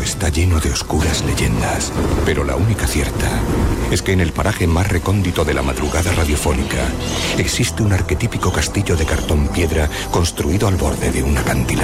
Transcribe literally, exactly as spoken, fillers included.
está lleno de oscuras leyendas, pero la única cierta es que en el paraje más recóndito de la madrugada radiofónica existe un arquetípico castillo de cartón piedra construido al borde de un acantilado.